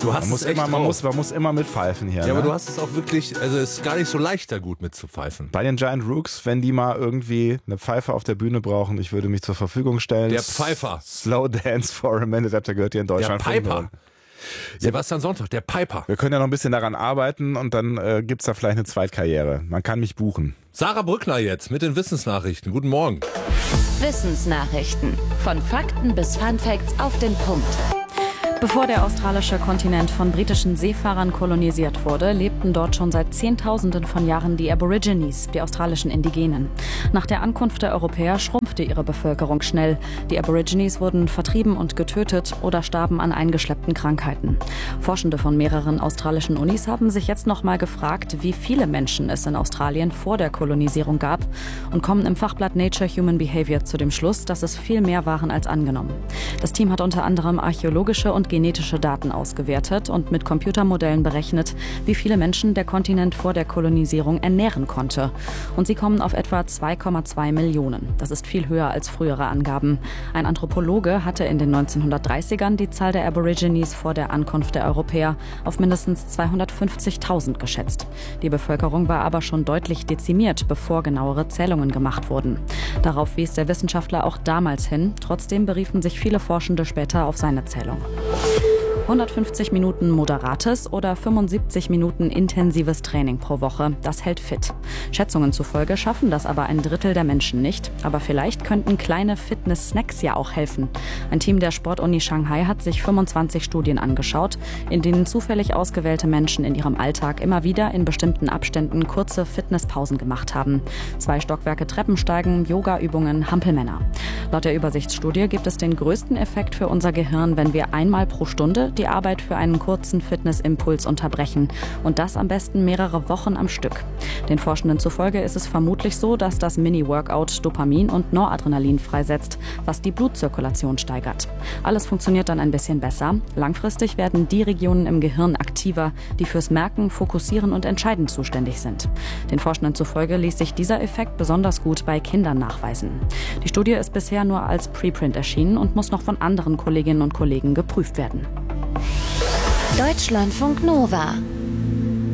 Du hast Man muss immer mitpfeifen hier. Ja, ne? aber du hast es auch wirklich, also es ist gar nicht so leicht, da gut mitzupfeifen. Bei den Giant Rooks, wenn die mal irgendwie eine Pfeife auf der Bühne brauchen, ich würde mich zur Verfügung stellen. Der Pfeifer. Slow Dance for a Minute, da gehört hier in Deutschland. Der Piper. Sebastian Sonntag, der Piper. Wir können ja noch ein bisschen daran arbeiten und dann gibt's da vielleicht eine Zweitkarriere. Man kann mich buchen. Sarah Brückner jetzt mit den Wissensnachrichten. Guten Morgen. Wissensnachrichten. Von Fakten bis Funfacts auf den Punkt. Bevor der australische Kontinent von britischen Seefahrern kolonisiert wurde, lebten dort schon seit Zehntausenden von Jahren die Aborigines, die australischen Indigenen. Nach der Ankunft der Europäer schrumpfte ihre Bevölkerung schnell. Die Aborigines wurden vertrieben und getötet oder starben an eingeschleppten Krankheiten. Forschende von mehreren australischen Unis haben sich jetzt noch mal gefragt, wie viele Menschen es in Australien vor der Kolonisierung gab und kommen im Fachblatt Nature Human Behavior zu dem Schluss, dass es viel mehr waren als angenommen. Das Team hat unter anderem archäologische und genetische Daten ausgewertet und mit Computermodellen berechnet, wie viele Menschen der Kontinent vor der Kolonisierung ernähren konnte. Und sie kommen auf etwa 2,2 Millionen. Das ist viel höher als frühere Angaben. Ein Anthropologe hatte in den 1930ern die Zahl der Aborigines vor der Ankunft der Europäer auf mindestens 250.000 geschätzt. Die Bevölkerung war aber schon deutlich dezimiert, bevor genauere Zählungen gemacht wurden. Darauf wies der Wissenschaftler auch damals hin. Trotzdem beriefen sich viele Forschende später auf seine Zählung. 150 Minuten moderates oder 75 Minuten intensives Training pro Woche, das hält fit. Schätzungen zufolge schaffen das aber ein Drittel der Menschen nicht. Aber vielleicht könnten kleine Fitness-Snacks ja auch helfen. Ein Team der Sportuni Shanghai hat sich 25 Studien angeschaut, in denen zufällig ausgewählte Menschen in ihrem Alltag immer wieder in bestimmten Abständen kurze Fitnesspausen gemacht haben. 2 Stockwerke Treppensteigen, Yoga-Übungen, Hampelmänner. Laut der Übersichtsstudie gibt es den größten Effekt für unser Gehirn, wenn wir einmal pro Stunde die Arbeit für einen kurzen Fitnessimpuls unterbrechen. Und das am besten mehrere Wochen am Stück. Den Forschenden zufolge ist es vermutlich so, dass das Mini-Workout Dopamin und Noradrenalin freisetzt, was die Blutzirkulation steigert. Alles funktioniert dann ein bisschen besser. Langfristig werden die Regionen im Gehirn aktiver, die fürs Merken, Fokussieren und Entscheiden zuständig sind. Den Forschenden zufolge ließ sich dieser Effekt besonders gut bei Kindern nachweisen. Die Studie ist bisher nur als Preprint erschienen und muss noch von anderen Kolleginnen und Kollegen geprüft werden. Deutschlandfunk Nova